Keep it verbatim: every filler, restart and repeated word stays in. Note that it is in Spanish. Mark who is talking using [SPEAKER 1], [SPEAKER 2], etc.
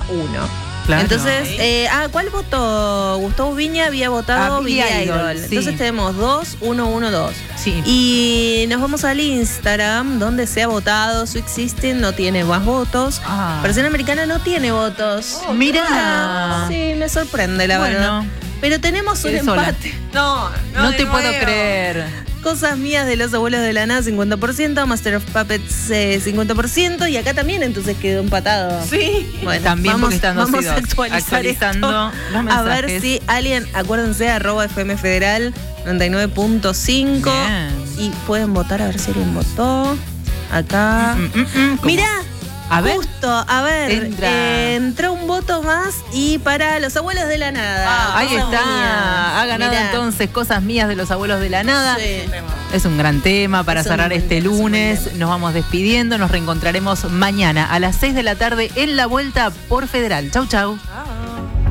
[SPEAKER 1] uno.
[SPEAKER 2] Claro.
[SPEAKER 1] Entonces, eh, ah, ¿cuál votó? Gustavo Viña había votado
[SPEAKER 2] Ah,
[SPEAKER 1] Billy
[SPEAKER 2] Billy
[SPEAKER 1] Idol.
[SPEAKER 2] Idol, sí.
[SPEAKER 1] Entonces tenemos dos, uno, uno, dos.
[SPEAKER 2] Sí.
[SPEAKER 1] Y nos vamos al Instagram, donde se ha votado. Su Existing no tiene más votos.
[SPEAKER 2] Ah.
[SPEAKER 1] Versión americana no tiene votos.
[SPEAKER 2] Oh, mirá.
[SPEAKER 1] Ah, sí, me sorprende, la
[SPEAKER 2] Bueno.
[SPEAKER 1] verdad. Pero tenemos un
[SPEAKER 2] Quedé sola.
[SPEAKER 1] empate. No, no,
[SPEAKER 2] No
[SPEAKER 1] de
[SPEAKER 2] te puedo
[SPEAKER 1] nuevo.
[SPEAKER 2] creer.
[SPEAKER 1] Cosas mías de los abuelos de la nada, cincuenta por ciento. Master of Puppets, eh, cincuenta por ciento. Y acá también entonces quedó empatado.
[SPEAKER 2] Sí.
[SPEAKER 1] Bueno,
[SPEAKER 2] También
[SPEAKER 1] vamos,
[SPEAKER 2] porque están dos y
[SPEAKER 1] vamos a
[SPEAKER 2] dos.
[SPEAKER 1] actualizar
[SPEAKER 2] Actualizando
[SPEAKER 1] esto.
[SPEAKER 2] los
[SPEAKER 1] A ver
[SPEAKER 2] mensajes.
[SPEAKER 1] si alguien, acuérdense, arroba F M Federal noventa y nueve punto cinco.
[SPEAKER 2] Bien.
[SPEAKER 1] Y pueden votar a ver si alguien votó. Acá.
[SPEAKER 2] Mm, mm, mm, ¿cómo?
[SPEAKER 1] Mirá.
[SPEAKER 2] A ver.
[SPEAKER 1] Justo, a ver,
[SPEAKER 2] Entra.
[SPEAKER 1] eh, entró un voto más y para los abuelos de la nada.
[SPEAKER 2] Ah, ahí
[SPEAKER 1] Cosas
[SPEAKER 2] está.
[SPEAKER 1] mías.
[SPEAKER 2] Ha ganado
[SPEAKER 1] Mirá.
[SPEAKER 2] entonces Cosas Mías de los Abuelos de la Nada.
[SPEAKER 1] Sí.
[SPEAKER 2] Es un gran tema para
[SPEAKER 1] Es un
[SPEAKER 2] cerrar
[SPEAKER 1] buen
[SPEAKER 2] este
[SPEAKER 1] tema, es un buen
[SPEAKER 2] lunes.
[SPEAKER 1] tema.
[SPEAKER 2] Nos vamos despidiendo. Nos reencontraremos mañana a las seis de la tarde en la vuelta por Federal. Chau, chau.